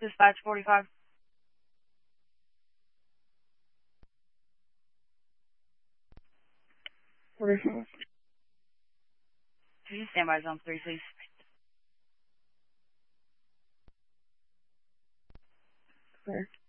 Dispatch 45. What is it? Could you stand by zone 3, please? Okay.